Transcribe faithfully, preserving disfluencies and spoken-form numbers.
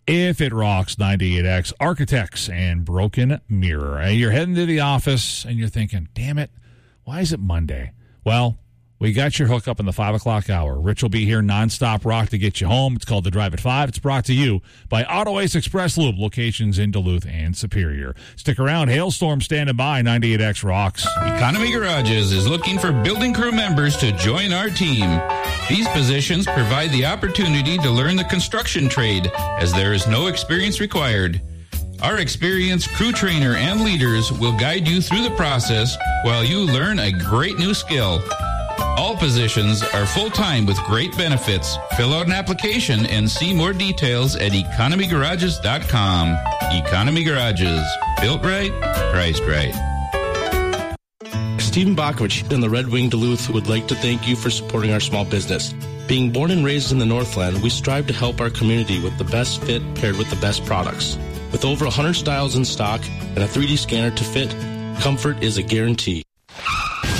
If it rocks, ninety-eight X Architects and Broken Mirror. Hey, you're heading to the office and you're thinking, damn it, why is it Monday? Well, we got your hookup in the five o'clock hour. Rich will be here nonstop rock to get you home. It's called The Drive at five. It's brought to you by Auto Ace Express Lube, locations in Duluth and Superior. Stick around. Hailstorm standing by. ninety-eight X rocks. Economy Garages is looking for building crew members to join our team. These positions provide the opportunity to learn the construction trade, as there is no experience required. Our experienced crew trainer and leaders will guide you through the process while you learn a great new skill. All positions are full-time with great benefits. Fill out an application and see more details at economy garages dot com. Economy Garages. Built right, priced right. Stephen Bakovich in the Red Wing Duluth would like to thank you for supporting our small business. Being born and raised in the Northland, we strive to help our community with the best fit paired with the best products. With over one hundred styles in stock and a three D scanner to fit, comfort is a guarantee.